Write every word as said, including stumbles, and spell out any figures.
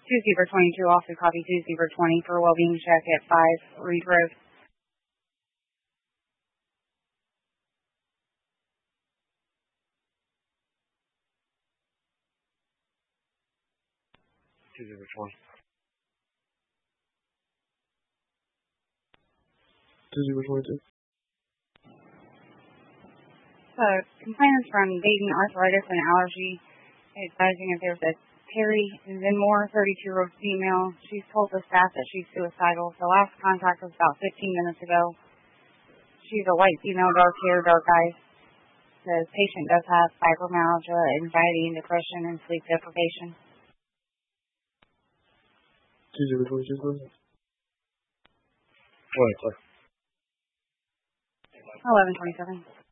two Zebra twenty-two, also copy two Zebra twenty for well-being check at five Reed Road. two Zebra twenty. two Zebra twenty-two. So, complainants from Dayton Arthritis and Allergy advising if there's a Terry Zenmore, thirty-two-year-old female. She's told the staff that she's suicidal. The last contact was about fifteen minutes ago. She's a white female, dark hair, dark eyes. The patient does have fibromyalgia, anxiety, and depression, and sleep deprivation. two Zebra twenty-two, go ahead. Go ahead, sir. eleven twenty-seven.